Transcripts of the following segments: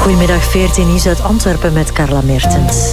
Goedemiddag, 14 nieuws uit Antwerpen met Carla Mertens.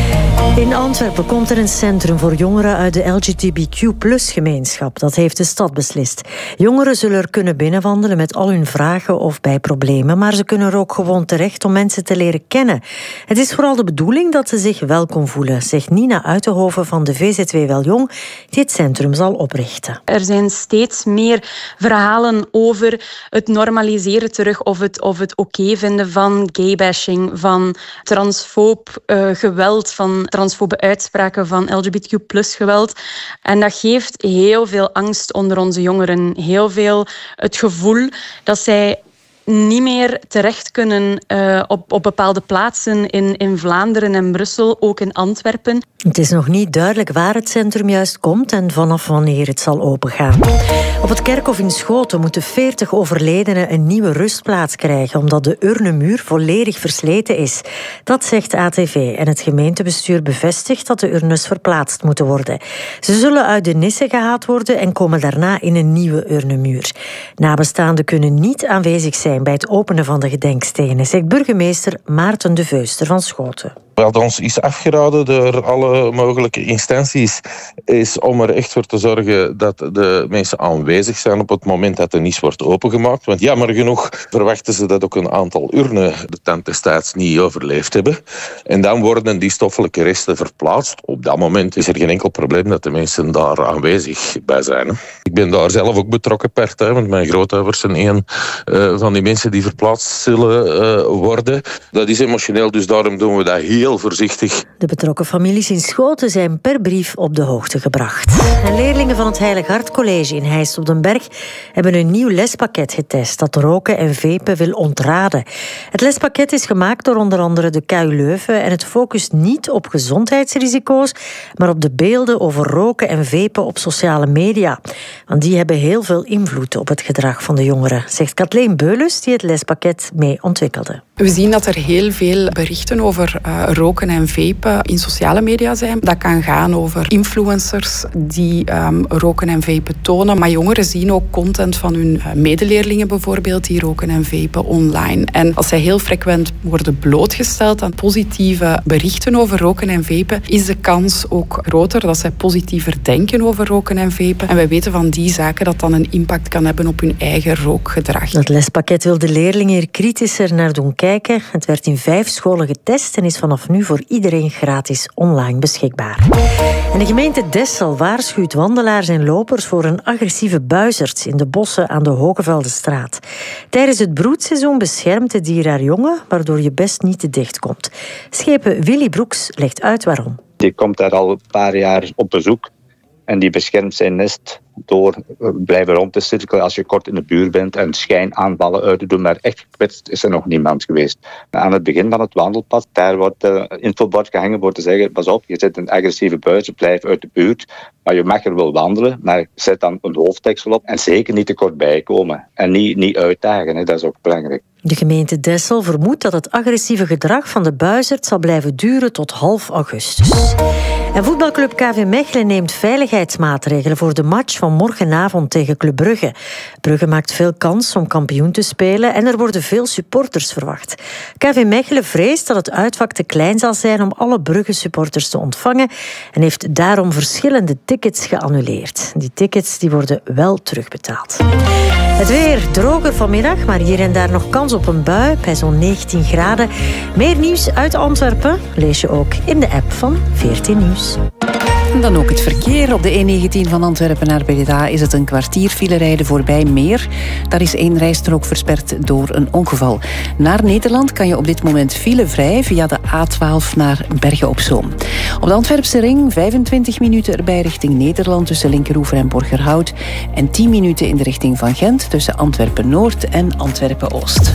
In Antwerpen komt er een centrum voor jongeren uit de LGBTQ+-gemeenschap. Dat heeft de stad beslist. Jongeren zullen er kunnen binnenwandelen met al hun vragen of bij problemen, maar ze kunnen er ook gewoon terecht om mensen te leren kennen. Het is vooral de bedoeling dat ze zich welkom voelen, zegt Nina Uitenhoven van de VZW Weljong, die het centrum zal oprichten. Er zijn steeds meer verhalen over het normaliseren terug of het oké vinden van gaybashing, van transfoob geweld, van transfobe uitspraken, van LGBTQ+-geweld. En dat geeft heel veel angst onder onze jongeren. Heel veel het gevoel dat zij niet meer terecht kunnen op bepaalde plaatsen in Vlaanderen en Brussel, ook in Antwerpen. Het is nog niet duidelijk waar het centrum juist komt en vanaf wanneer het zal opengaan. Op het kerkhof in Schoten moeten 40 overledenen een nieuwe rustplaats krijgen, omdat de urnemuur volledig versleten is. Dat zegt ATV en het gemeentebestuur bevestigt dat de urnes verplaatst moeten worden. Ze zullen uit de nissen gehaald worden en komen daarna in een nieuwe urnemuur. Nabestaanden kunnen niet aanwezig zijn bij het openen van de gedenkstenen, zegt burgemeester Maarten de Veuster van Schoten. Wat ons is afgeraden door alle mogelijke instanties is om er echt voor te zorgen dat de mensen aanwezig zijn op het moment dat de nis wordt opengemaakt. Want jammer genoeg verwachten ze dat ook een aantal urnen de tand destijds niet overleefd hebben. En dan worden die stoffelijke resten verplaatst. Op dat moment is er geen enkel probleem dat de mensen daar aanwezig bij zijn. Ik ben daar zelf ook betrokken partij, want mijn grootouders zijn een van die mensen die verplaatst zullen worden. Dat is emotioneel, dus daarom doen we dat heel voorzichtig. De betrokken families in Schoten zijn per brief op de hoogte gebracht. En leerlingen van het Heilig Hart College in Heist op den Berg hebben een nieuw lespakket getest dat roken en vapen wil ontraden. Het lespakket is gemaakt door onder andere de KU Leuven en het focust niet op gezondheidsrisico's, maar op de beelden over roken en vapen op sociale media. Want die hebben heel veel invloed op het gedrag van de jongeren, zegt Kathleen Beulus, die het lespakket mee ontwikkelde. We zien dat er heel veel berichten over roken en vapen in sociale media zijn. Dat kan gaan over influencers die roken en vapen tonen. Maar jongeren zien ook content van hun medeleerlingen bijvoorbeeld die roken en vapen online. En als zij heel frequent worden blootgesteld aan positieve berichten over roken en vapen, is de kans ook groter dat zij positiever denken over roken en vapen. En wij weten van die zaken dat dan een impact kan hebben op hun eigen rookgedrag. Het lespakket wil de leerlingen hier kritischer naar doen kijken. Het werd in 5 scholen getest en is vanaf nu voor iedereen gratis online beschikbaar. En de gemeente Dessel waarschuwt wandelaars en lopers voor een agressieve buizerd in de bossen aan de Hogeveldestraat. Tijdens het broedseizoen beschermt het dier haar jongen, waardoor je best niet te dicht komt. Schepen Willy Broeks legt uit waarom. Die komt daar al een paar jaar op bezoek en die beschermt zijn nest door blijven rond te cirkelen als je kort in de buurt bent en schijnaanvallen uit te doen. Maar echt gekwetst is er nog niemand geweest. Aan het begin van het wandelpad, daar wordt infobord gehangen voor te zeggen, pas op, je zit een agressieve buizerd, blijf uit de buurt. Maar je mag er wel wandelen, maar zet dan een hoofddeksel op en zeker niet te kort bijkomen. En niet uitdagen, hè. Dat is ook belangrijk. De gemeente Dessel vermoedt dat het agressieve gedrag van de buizerd zal blijven duren tot half augustus. En voetbalclub KV Mechelen neemt veiligheidsmaatregelen voor de match van morgenavond tegen Club Brugge. Brugge maakt veel kans om kampioen te spelen en er worden veel supporters verwacht. KV Mechelen vreest dat het uitvak te klein zal zijn om alle Brugge-supporters te ontvangen en heeft daarom verschillende tickets geannuleerd. Die tickets worden wel terugbetaald. Het weer droger vanmiddag, maar hier en daar nog kans op een bui bij zo'n 19 graden. Meer nieuws uit Antwerpen lees je ook in de app van 14 Nieuws. En dan ook het verkeer. Op de E19 van Antwerpen naar Breda is het een kwartier file rijden voorbij Meer. Daar is 1 rijstrook versperd door een ongeval. Naar Nederland kan je op dit moment filevrij via de A12 naar Bergen op Zoom. Op de Antwerpse ring 25 minuten erbij richting Nederland tussen Linkeroever en Borgerhout. En 10 minuten in de richting van Gent tussen Antwerpen-Noord en Antwerpen-Oost.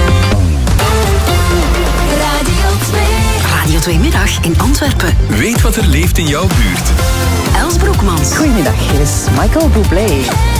Radio 2 Middag in Antwerpen. Weet wat er leeft in jouw buurt. Els Broekmans. Goedemiddag, hier is Michael Bublé.